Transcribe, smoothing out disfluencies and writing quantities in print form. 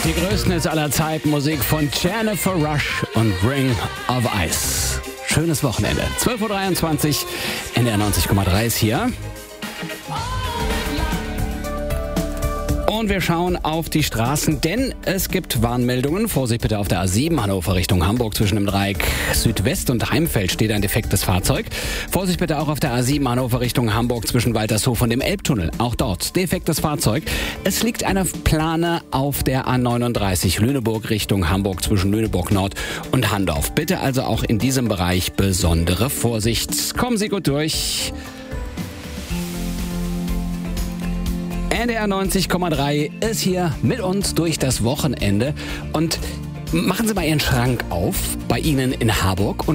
Die größten Hits aller Zeiten, Musik von Jennifer Rush und Ring of Ice. Schönes Wochenende. 12.23 Uhr, NDR 90,3 ist hier. Und wir schauen auf die Straßen, denn es gibt Warnmeldungen. Vorsicht bitte auf der A7 Hannover Richtung Hamburg. Zwischen dem Dreieck Südwest und Heimfeld steht ein defektes Fahrzeug. Vorsicht bitte auch auf der A7 Hannover Richtung Hamburg zwischen Waltershof und dem Elbtunnel. Auch dort defektes Fahrzeug. Es liegt eine Plane auf der A39 Lüneburg Richtung Hamburg zwischen Lüneburg Nord und Handorf. Bitte also auch in diesem Bereich besondere Vorsicht. Kommen Sie gut durch. NDR 90,3 ist hier mit uns durch das Wochenende und machen Sie mal Ihren Schrank auf bei Ihnen in Harburg und